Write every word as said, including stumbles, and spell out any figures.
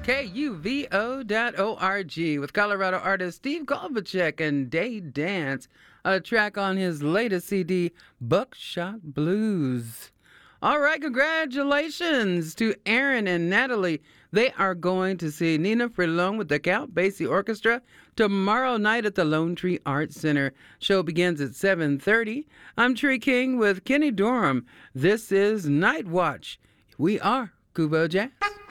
K U V O dot O R G with Colorado artist Steve Kolbachek and Day Dance, a track on his latest C D, Buckshot Blues. All right, congratulations to Aaron and Natalie. They are going to see Nina Frilone with the Count Basie Orchestra tomorrow night at the Lone Tree Arts Center. Show begins at seven thirty. I'm Tree King with Kenny Dorham. This is Night Watch. We are Kubo Jazz.